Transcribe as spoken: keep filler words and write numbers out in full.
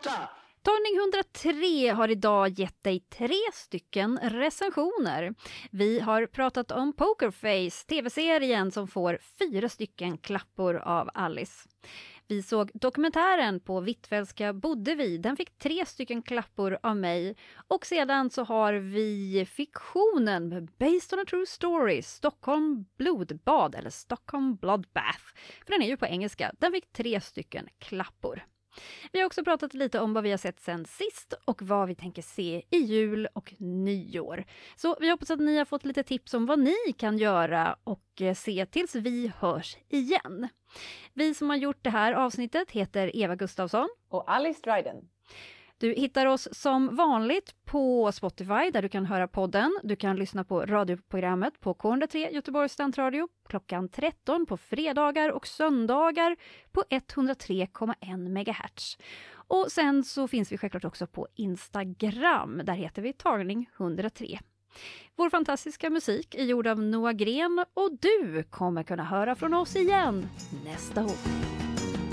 åtta. Tagning hundratre har idag gett dig tre stycken recensioner. Vi har pratat om Pokerface, tv-serien som får fyra stycken klappor av Alice. Vi såg dokumentären På Hvitfeldtska bodde vi, den fick tre stycken klappor av mig. Och sedan så har vi fiktionen Based on a True Story, Stockholm blodbad eller Stockholm Bloodbath. För den är ju på engelska, den fick tre stycken klappor. Vi har också pratat lite om vad vi har sett sen sist och vad vi tänker se i jul och nyår. Så vi hoppas att ni har fått lite tips om vad ni kan göra och se tills vi hörs igen. Vi som har gjort det här avsnittet heter Eva Gustafsson och Alice Dryden. Du hittar oss som vanligt på Spotify där du kan höra podden. Du kan lyssna på radioprogrammet på K hundratre Göteborgs Studentradio klockan tretton på fredagar och söndagar på etthundratre komma en megahertz. Och sen så finns vi självklart också på Instagram. Där heter vi Tagning hundratre. Vår fantastiska musik är gjord av Noah Gren och du kommer kunna höra från oss igen nästa år.